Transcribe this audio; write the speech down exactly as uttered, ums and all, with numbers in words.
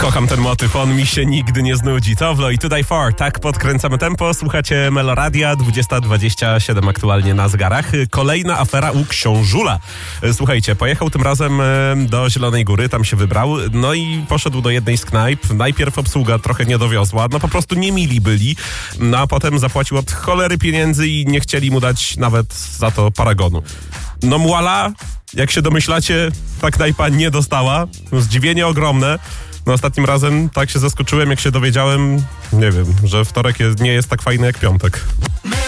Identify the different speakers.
Speaker 1: Kocham ten motyw, on mi się nigdy nie znudzi. Towlo i Today four, tak podkręcamy tempo. Słuchacie Meloradia, dwudziesta dwadzieścia siedem aktualnie na zegarach. Kolejna afera u książula. Słuchajcie, pojechał tym razem do Zielonej Góry, tam się wybrał, no i poszedł do jednej z knajp. Najpierw obsługa trochę nie dowiozła, no po prostu nie mili byli, no a potem zapłacił od cholery pieniędzy i nie chcieli mu dać nawet za to paragonu. No muala, jak się domyślacie, ta knajpa nie dostała. No, zdziwienie ogromne. No ostatnim razem tak się zaskoczyłem, jak się dowiedziałem, nie wiem, że wtorek jest, nie jest tak fajny jak piątek.